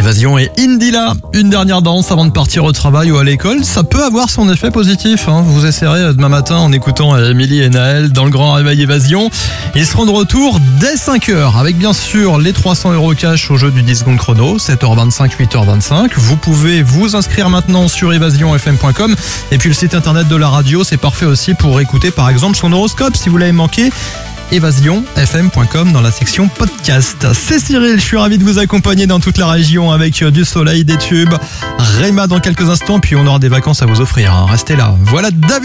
Évasion et Indila, une dernière danse avant de partir au travail ou à l'école, ça peut avoir son effet positif. Vous essayerez demain matin en écoutant Émilie et Naël dans le Grand Réveil Évasion. Ils seront de retour dès 5h avec bien sûr les 300 € cash au jeu du 10 secondes chrono, 7h25, 8h25. Vous pouvez vous inscrire maintenant sur évasionfm.com et puis le site internet de la radio, c'est parfait aussi pour écouter par exemple son horoscope si vous l'avez manqué. évasionfm.com dans la section podcast. C'est Cyril, je suis ravi de vous accompagner dans toute la région avec du soleil, des tubes, Réma dans quelques instants, puis on aura des vacances à vous offrir. Restez là. Voilà David.